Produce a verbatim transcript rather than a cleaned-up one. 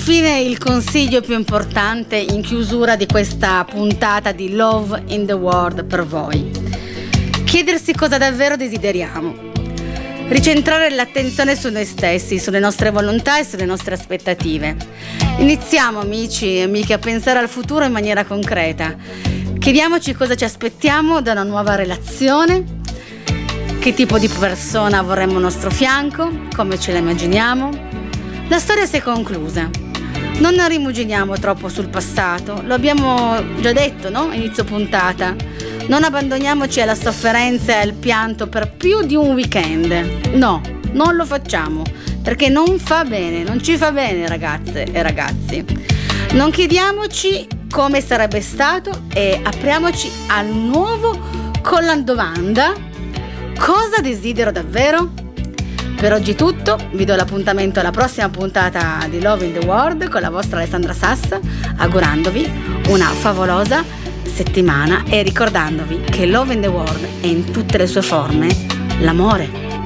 infine il consiglio più importante in chiusura di questa puntata di Love in the World per voi. Chiedersi cosa davvero desideriamo. Ricentrare l'attenzione su noi stessi, sulle nostre volontà e sulle nostre aspettative. Iniziamo, amici e amiche, a pensare al futuro in maniera concreta. Chiediamoci cosa ci aspettiamo da una nuova relazione, che tipo di persona vorremmo al nostro fianco, come ce la immaginiamo. La storia si è conclusa. Non rimuginiamo troppo sul passato, lo abbiamo già detto, no? Inizio puntata. Non abbandoniamoci alla sofferenza e al pianto per più di un weekend. No, non lo facciamo, perché non fa bene, non ci fa bene, ragazze e ragazzi. Non chiediamoci come sarebbe stato e apriamoci al nuovo con la domanda: cosa desidero davvero? Per oggi è tutto, vi do l'appuntamento alla prossima puntata di Love in the World con la vostra Alessandra Sassa, augurandovi una favolosa settimana e ricordandovi che Love in the World è in tutte le sue forme l'amore.